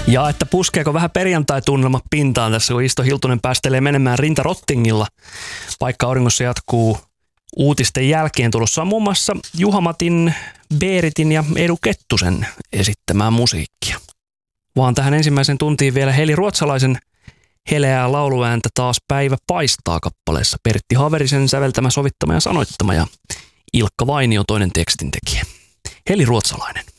Ja että puskeeko vähän perjantai-tunnelma pintaan tässä, kun Isto Hiltunen päästelee menemään rintarottingilla. Paikka auringossa jatkuu uutisten jälkeen. Tulossa on muun muassa Juha-Matin, Beeritin ja Edu Kettusen esittämää musiikkia. Vaan tähän ensimmäisen tuntiin vielä Heli Ruotsalaisen heleää lauluääntä Taas päivä paistaa -kappaleessa. Pertti Haverisen säveltämä, sovittama ja sanoittama ja Ilkka Vainio toinen tekstintekijä. Heli Ruotsalainen.